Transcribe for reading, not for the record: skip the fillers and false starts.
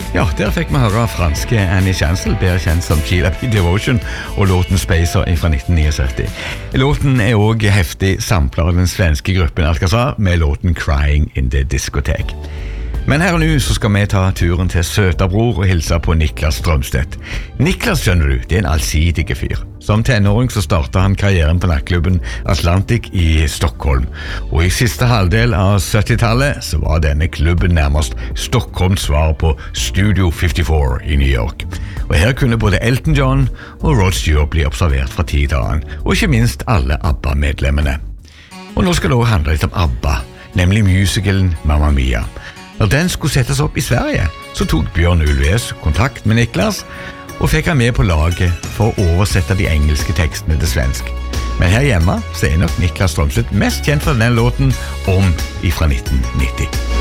Ja, der fikk vi høre franske Annie Chancel, bedre kjent som Sheila P. Devotion, og låten Spacer fra 1979. Låten også heftig samplet av den svenske gruppen Alcazar med låten Crying in the Discotheque. Men her og nå så skal vi ta turen til Søtabror og hilse på Niklas Strømstedt. Niklas, skjønner du, det en allsidige fyr. Som tenåring så startet han karrieren på nattklubben Atlantic i Stockholm. Og i siste halvdel av 70-tallet så var denne klubben nærmest Stockholms svar på Studio 54 i New York. Og her kunne både Elton John og Rod Stewart bli observert fra tid til annen, og ikke minst alle ABBA-medlemmene. Og nå skal det også handle litt om ABBA, nemlig musicalen Mamma Mia. Når den skulle settes opp i Sverige, så tok Bjørn Ulvaeus kontakt med Niklas og fikk han med på laget for å oversette de engelske tekstene til svensk. Men her hjemme så nok Niklas Strømstedt mest kjent for denne låten Om ifra 1990.